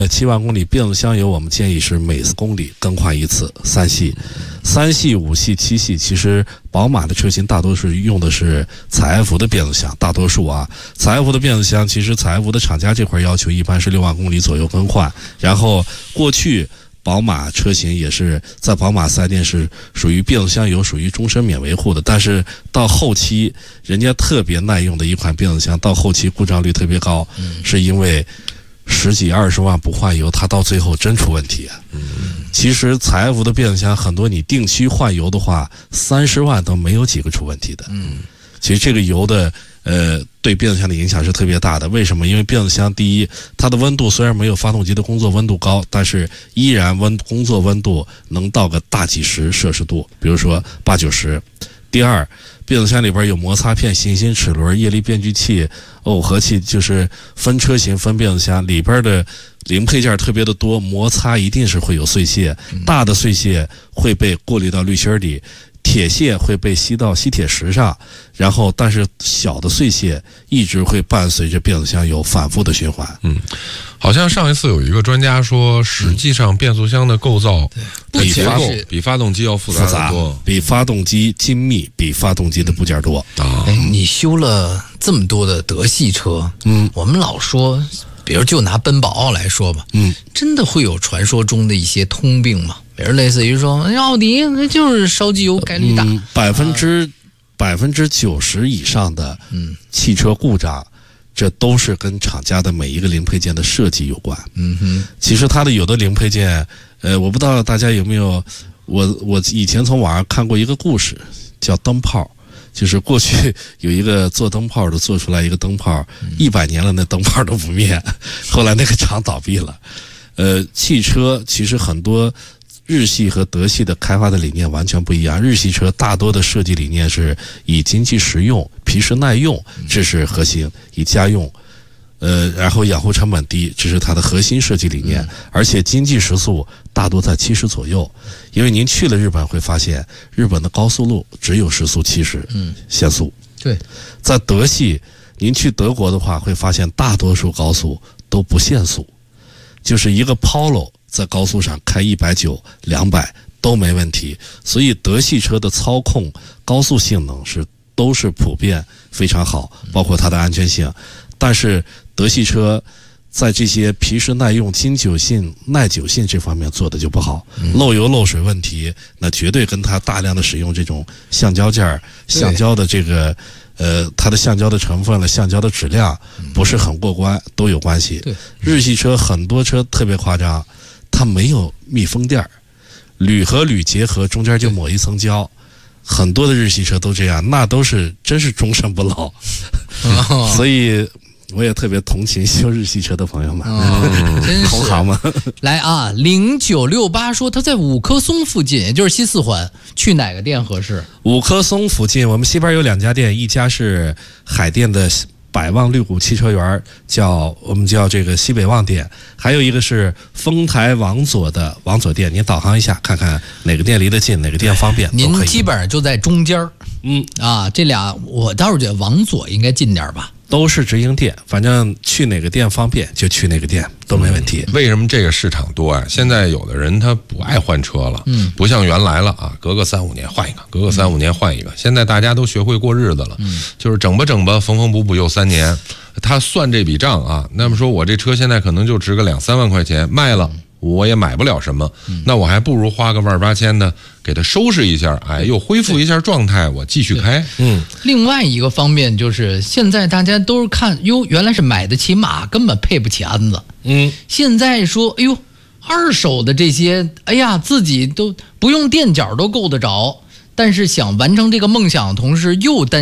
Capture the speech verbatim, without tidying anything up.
七万公里变速箱油，我们建议是每公里更换一次，三系、三系、五系、七系。其实宝马的车型大多数用的是采埃孚的变速箱，大多数啊，采埃孚的变速箱，其实采埃孚的厂家这块要求一般是六万公里左右更换。然后过去宝马车型也是在宝马四 S 店是属于变速箱油属于终身免维护的，但是到后期人家特别耐用的一款变速箱，到后期故障率特别高，是因为十几二十万不换油，它到最后真出问题啊。其实采埃孚的变速箱很多，你定期换油的话，三十万都没有几个出问题的。嗯，其实这个油的呃对变速箱的影响是特别大的。为什么？因为变速箱第一，它的温度虽然没有发动机的工作温度高，但是依然温工作温度能到个大几十摄氏度，比如说八九十。第二，变速箱里边有摩擦片、行星齿轮、液力变矩器、耦合器，就是分车型分变速箱里边的零配件特别的多，摩擦一定是会有碎屑，大的碎屑会被过滤到滤芯里，铁屑会被吸到吸铁石上，然后但是小的碎屑一直会伴随着变速箱有反复的循环。 嗯，好像上一次有一个专家说，实际上变速箱的构造比结构比发动机要复杂得多， 比发动机精密，比发动机的部件多啊。哎，你修了这么多的德系车，嗯，我们老说，比如就拿奔宝奥来说吧，嗯，真的会有传说中的一些通病吗？比如类似于说，哎，奥迪那就是烧机油概率大， 百分之百分之九十以上的嗯汽车故障，这都是跟厂家的每一个零配件的设计有关。嗯哼，其实它的有的零配件，呃，我不知道大家有没有，我我以前从网上看过一个故事，叫灯泡。就是过去有一个做灯泡的做出来一个灯泡，一百年了那灯泡都不灭，后来那个厂倒闭了。呃，汽车其实很多日系和德系的开发的理念完全不一样。日系车大多的设计理念是以经济实用、皮实耐用，这是核心；以家用，呃，然后养护成本低，这是它的核心设计理念。而且经济时速大多在七十左右，因为您去了日本会发现，日本的高速路只有时速七十，嗯，限速。 对， 在德系，您去德国的话会发现大多数高速都不限速，就是一个 Polo 在高速上开一百九、两百都没问题。所以德系车的操控、高速性能是都是普遍非常好，包括它的安全性。但是德系车在这些皮实耐用、经久性、耐久性这方面做的就不好，漏油漏水问题，那绝对跟它大量的使用这种橡胶件、橡胶的这个呃，它的橡胶的成分了、橡胶的质量不是很过关，都有关系。日系车很多车特别夸张，它没有密封垫，铝和铝结合中间就抹一层胶。很多的日系车都这样，那都是真是终身不老。哦、所以我也特别同情修日系车的朋友们， 哦、真是同行们。 来啊，零九六八说他在五棵松附近，也就是西四环，去哪个店合适？ 五棵松附近，我们西边有两家店，一家是海淀的百旺绿谷汽车园，叫我们叫这个西北旺店，还有一个是丰台往左的往左店。您导航一下，看看哪个店离得近，哪个店方便。 您基本上就在中间。嗯啊，这俩我倒是觉得往左应该近点吧。 都是直营店，反正去哪个店方便就去哪个店都没问题。 嗯、为什么这个市场多啊？现在有的人他不爱换车了，嗯，不像原来了啊，隔个三五年换一个，隔个三五年换一个。嗯、现在大家都学会过日子了，嗯，就是整吧整吧，缝缝补补又三年，他算这笔账啊。那么说我这车现在可能就值个两三万块钱，卖了。我也买不了什么，那我还不如花个万八千的给它收拾一下，哎，又恢复一下状态，我继续开。 嗯，另外一个方面就是现在大家都是看，哟，原来是买得起马，根本配不起鞍子。嗯，现在说，哎呦，二手的这些，哎呀，自己都不用垫脚都够得着，但是想完成这个梦想的同时又担